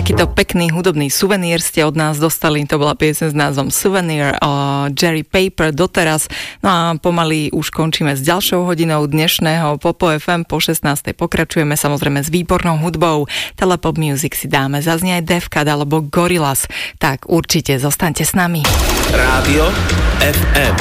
Takýto pekný hudobný suvenír ste od nás dostali, to bola pieseň s názvom Souvenir Jerry Paper doteraz. No a pomaly už končíme s ďalšou hodinou dnešného Popo FM. Po 16. pokračujeme samozrejme s výbornou hudbou. Telepop Music si dáme, zaznie aj Defcad alebo Gorillaz. Tak určite zostaňte s nami. Rádio FM.